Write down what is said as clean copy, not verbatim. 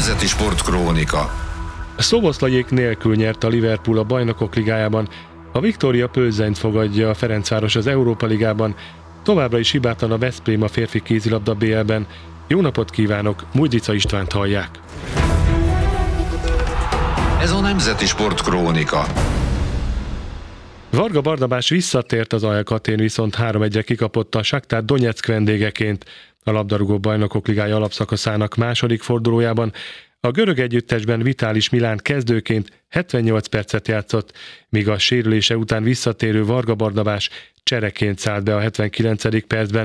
Nemzeti Sportkrónika. Szoboszlaiék nélkül nyert a Liverpool a Bajnokok Ligájában, a Viktória Plzenyt fogadja a Ferencváros az Európa Ligában, továbbra is hibátlan a Veszprém a férfi kézilabda BL-ben. Jó napot kívánok, Mújdica Istvánt hallják. Ez a Nemzeti Sportkrónika. Varga Barnabás visszatért az AEK Athén, viszont 3-1-re kikapott a Saktar Donyeck vendégeként a labdarúgó Bajnokok Ligája alapszakaszának második fordulójában. A görög együttesben Vitális Milán kezdőként 78 percet játszott, míg a sérülése után visszatérő Varga Barnabás csereként szállt be a 79. percben.